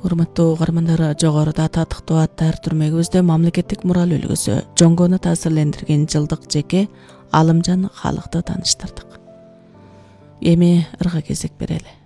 Урматтуу угармандар, жогоруда татыктуу аттар түрмөгүбүздө мамлекеттик мурал үлгүсү жоңгону таасирлендирген жылдык жеке Алымжан Халыкты тааныштырдык. Эми ырга кезек берели.